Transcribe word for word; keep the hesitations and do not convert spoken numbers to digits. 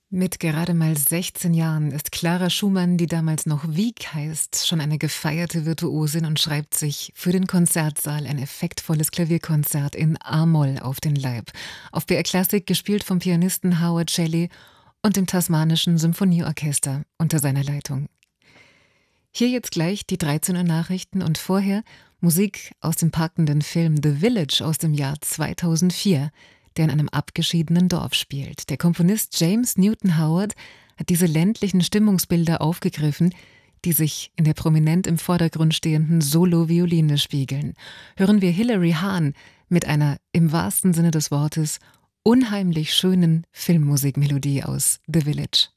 Mit gerade mal sechzehn Jahren ist Clara Schumann, die damals noch Wieck heißt, schon eine gefeierte Virtuosin und schreibt sich für den Konzertsaal ein effektvolles Klavierkonzert in A-Moll auf den Leib. Auf B R Klassik gespielt vom Pianisten Howard Shelley und dem Tasmanischen Symphonieorchester unter seiner Leitung. Hier jetzt gleich die dreizehn Uhr Nachrichten und vorher Musik aus dem packenden Film The Village aus dem Jahr zweitausendvier, der in einem abgeschiedenen Dorf spielt. Der Komponist James Newton Howard hat diese ländlichen Stimmungsbilder aufgegriffen, die sich in der prominent im Vordergrund stehenden Solo-Violine spiegeln. Hören wir Hilary Hahn mit einer im wahrsten Sinne des Wortes unheimlich schönen Filmmusikmelodie aus The Village.